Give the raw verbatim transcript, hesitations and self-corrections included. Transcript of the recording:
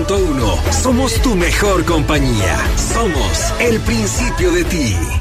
punto uno. Somos tu mejor compañía. Somos el principio de ti.